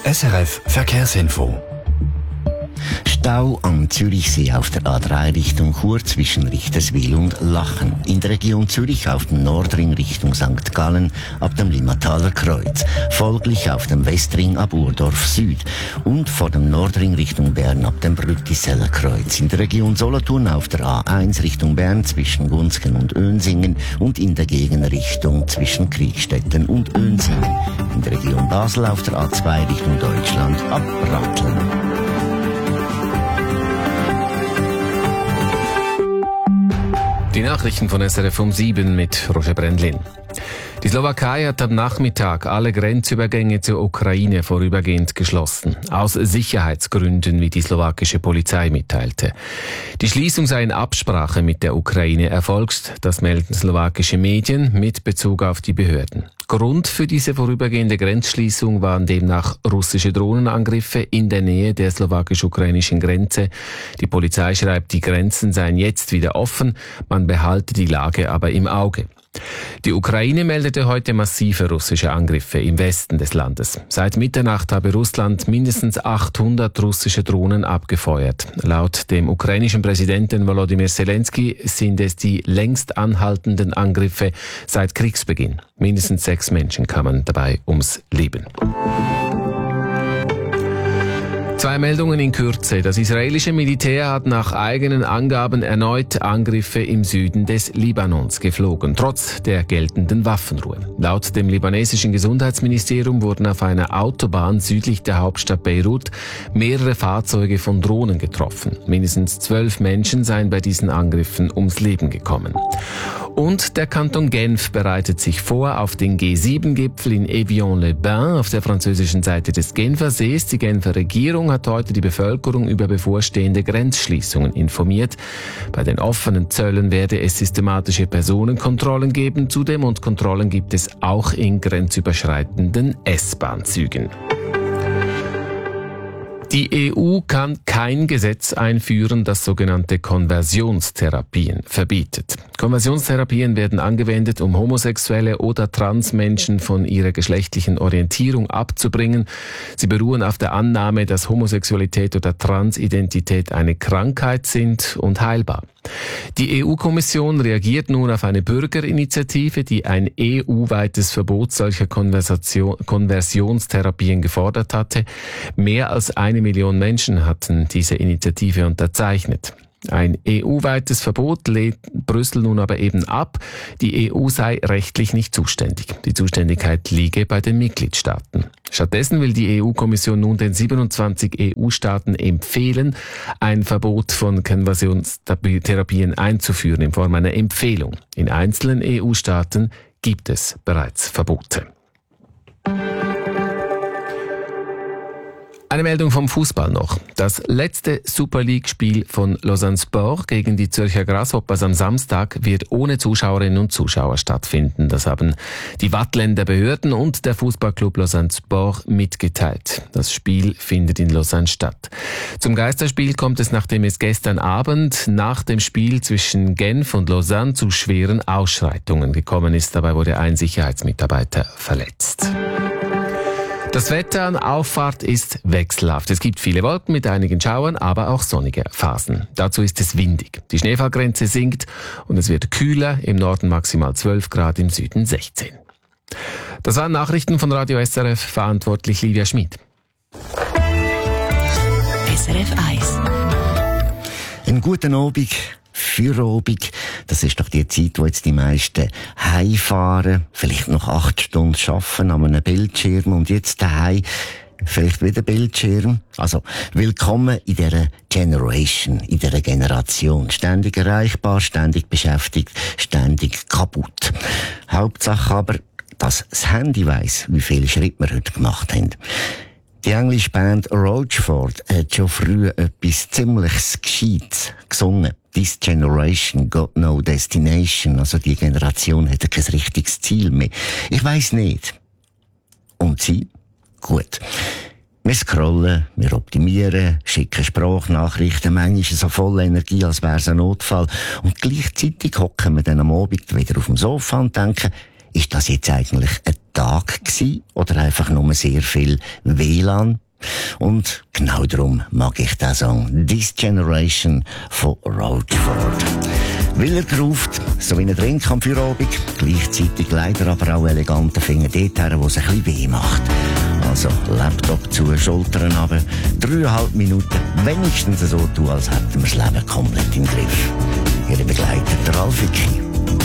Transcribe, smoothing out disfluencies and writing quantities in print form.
SRF Verkehrsinfo. Stau am Zürichsee auf der A3 Richtung Chur zwischen Richterswil und Lachen. In der Region Zürich auf dem Nordring Richtung St. Gallen ab dem Limmataler Kreuz. Folglich auf dem Westring ab Urdorf Süd. Und vor dem Nordring Richtung Bern ab dem Brüttiseller Kreuz. In der Region Solothurn auf der A1 Richtung Bern zwischen Gunzgen und Önsingen. Und in der Gegenrichtung zwischen Kriegstetten und Önsingen. In der Region Basel auf der A2 Richtung Deutschland ab Ratteln. Die Nachrichten von SRF um 7 mit Roger Brendlin. Die Slowakei hat am Nachmittag alle Grenzübergänge zur Ukraine vorübergehend geschlossen. Aus Sicherheitsgründen, wie die slowakische Polizei mitteilte. Die Schließung sei in Absprache mit der Ukraine erfolgt, das melden slowakische Medien mit Bezug auf die Behörden. Grund für diese vorübergehende Grenzschließung waren demnach russische Drohnenangriffe in der Nähe der slowakisch-ukrainischen Grenze. Die Polizei schreibt, die Grenzen seien jetzt wieder offen, man behalte die Lage aber im Auge. Die Ukraine meldete heute massive russische Angriffe im Westen des Landes. Seit Mitternacht habe Russland mindestens 800 russische Drohnen abgefeuert. Laut dem ukrainischen Präsidenten Volodymyr Zelensky sind es die längst anhaltenden Angriffe seit Kriegsbeginn. Mindestens 6 Menschen kamen dabei ums Leben. 2 Meldungen in Kürze. Das israelische Militär hat nach eigenen Angaben erneut Angriffe im Süden des Libanons geflogen, trotz der geltenden Waffenruhe. Laut dem libanesischen Gesundheitsministerium wurden auf einer Autobahn südlich der Hauptstadt Beirut mehrere Fahrzeuge von Drohnen getroffen. Mindestens 12 Menschen seien bei diesen Angriffen ums Leben gekommen. Und der Kanton Genf bereitet sich vor auf den G7-Gipfel in Evian-les-Bains auf der französischen Seite des Genfersees. Die Genfer Regierung hat heute die Bevölkerung über bevorstehende Grenzschließungen informiert. Bei den offenen Zöllen werde es systematische Personenkontrollen geben. Zudem und Kontrollen gibt es auch in grenzüberschreitenden S-Bahn-Zügen. Die EU kann kein Gesetz einführen, das sogenannte Konversionstherapien verbietet. Konversionstherapien werden angewendet, um Homosexuelle oder Transmenschen von ihrer geschlechtlichen Orientierung abzubringen. Sie beruhen auf der Annahme, dass Homosexualität oder Transidentität eine Krankheit sind und heilbar. Die EU-Kommission reagiert nun auf eine Bürgerinitiative, die ein EU-weites Verbot solcher Konversionstherapien gefordert hatte. Mehr als 1 Million Menschen hatten diese Initiative unterzeichnet. Ein EU-weites Verbot lehnt Brüssel nun aber eben ab. Die EU sei rechtlich nicht zuständig. Die Zuständigkeit liege bei den Mitgliedstaaten. Stattdessen will die EU-Kommission nun den 27 EU-Staaten empfehlen, ein Verbot von Konversionstherapien einzuführen in Form einer Empfehlung. In einzelnen EU-Staaten gibt es bereits Verbote. Eine Meldung vom Fußball noch. Das letzte Super League-Spiel von Lausanne Sport gegen die Zürcher Grasshoppers am Samstag wird ohne Zuschauerinnen und Zuschauer stattfinden. Das haben die Waadtländer Behörden und der Fußballclub Lausanne Sport mitgeteilt. Das Spiel findet in Lausanne statt. Zum Geisterspiel kommt es, nachdem es gestern Abend nach dem Spiel zwischen Genf und Lausanne zu schweren Ausschreitungen gekommen ist. Dabei wurde ein Sicherheitsmitarbeiter verletzt. Das Wetter an Auffahrt ist wechselhaft. Es gibt viele Wolken mit einigen Schauern, aber auch sonnige Phasen. Dazu ist es windig. Die Schneefallgrenze sinkt und es wird kühler, im Norden maximal 12 Grad, im Süden 16. Das waren Nachrichten von Radio SRF, verantwortlich Livia Schmid. SRF 1. Einen guten Abend. Feierabend, das ist doch die Zeit, wo jetzt die meisten heimfahren, vielleicht noch 8 Stunden arbeiten an einem Bildschirm und jetzt daheim vielleicht wieder Bildschirm. Also, willkommen in dieser Generation, in dieser Generation. Ständig erreichbar, ständig beschäftigt, ständig kaputt. Hauptsache aber, dass das Handy weiss, wie viele Schritte wir heute gemacht haben. Die englische Band Roachford hat schon früh etwas ziemlich Gescheites gesungen. This generation got no destination. Also die Generation hat kein richtiges Ziel mehr. Ich weiss nicht. Und Sie? Gut. Wir scrollen, wir optimieren, schicken Sprachnachrichten, manchmal so voll Energie, als wäre es ein Notfall. Und gleichzeitig hocken wir dann am Abend wieder auf dem Sofa und denken, ist das jetzt eigentlich eine Tag gewesen, oder einfach nur sehr viel WLAN? Und genau darum mag ich den Song This Generation von Roachford. Weil er ruft, so wie er trinkt am Feierabend, gleichzeitig leider aber auch eleganten Finger dort her, wo es ein bisschen weh macht. Also Laptop zu, Schultern runter, 3,5 Minuten, wenigstens so tun, als hätten wir das Leben komplett im Griff. Ihre Begleiter, der Ralf Hicki.